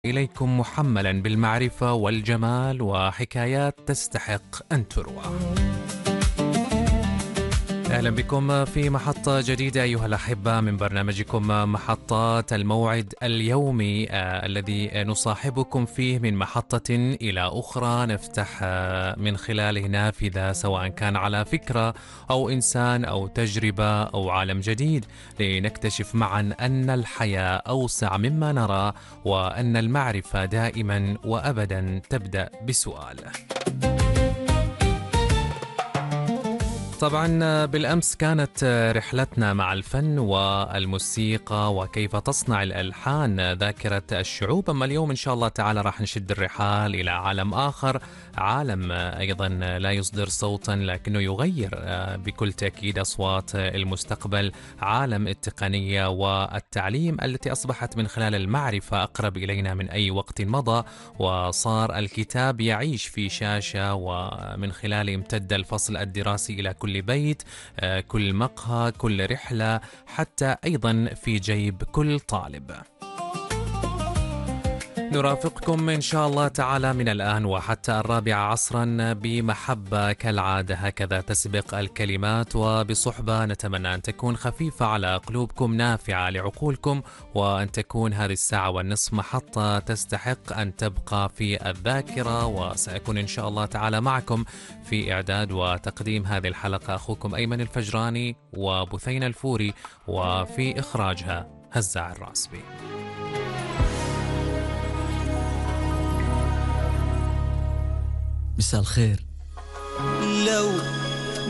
إليكم محملا بالمعرفة والجمال وحكايات تستحق أن تروى. أهلا بكم في محطة جديدة أيها الأحبة من برنامجكم محطات الموعد اليومي الذي نصاحبكم فيه من محطة إلى أخرى، نفتح من خلاله نافذة سواء كان على فكرة أو إنسان أو تجربة أو عالم جديد، لنكتشف معا أن الحياة أوسع مما نرى، وأن المعرفة دائما وأبدا تبدأ بسؤال. طبعا بالأمس كانت رحلتنا مع الفن والموسيقى وكيف تصنع الألحان ذاكرة الشعوب، أما اليوم إن شاء الله تعالى راح نشد الرحال إلى عالم آخر، عالم أيضا لا يصدر صوتا لكنه يغير بكل تأكيد أصوات المستقبل، عالم التقنية والتعليم التي أصبحت من خلال المعرفة أقرب إلينا من أي وقت مضى، وصار الكتاب يعيش في شاشة ومن خلاله امتد الفصل الدراسي إلى كل بيت، كل مقهى، كل رحلة، حتى أيضا في جيب كل طالب. نرافقكم إن شاء الله تعالى من الآن وحتى 4 عصرا بمحبة كالعادة، هكذا تسبق الكلمات، وبصحبة نتمنى أن تكون خفيفة على قلوبكم، نافعة لعقولكم، وأن تكون هذه الساعة والنصف محطة تستحق أن تبقى في الذاكرة. وسأكون إن شاء الله تعالى معكم في إعداد وتقديم هذه الحلقة أخوكم أيمن الفجراني وبثينة الفوري، وفي إخراجها هزاع الراسبي. مساء الخير. لو